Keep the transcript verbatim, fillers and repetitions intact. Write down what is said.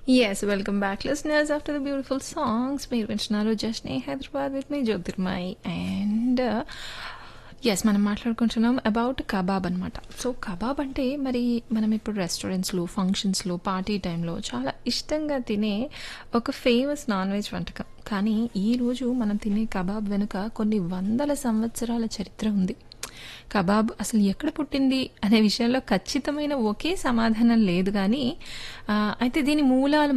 Yes, welcome back, listeners. After the beautiful songs, మీరు వింటున్నారు జస్నే Hyderabad with me Jyotirmay and yes మనం మాట్లాడుకుంటున్నాం అబౌట్ కబాబ్ అనమాట. సో కబాబ్ అంటే మరి మనం ఇప్పుడు రెస్టారెంట్స్లో, ఫంక్షన్స్లో, పార్టీ టైంలో చాలా ఇష్టంగా తినే ఒక ఫేమస్ నాన్ వెజ్ వంటకం. కానీ ఈరోజు మనం తినే కబాబ్ వెనుక కొన్ని వందల సంవత్సరాల చరిత్ర ఉంది. కబాబ్ అసలు ఎక్కడ పుట్టింది అనే విషయంలో ఖచ్చితమైన ఒకే సమాధానం లేదు. కానీ ఆ, అయితే దీని మూలాలు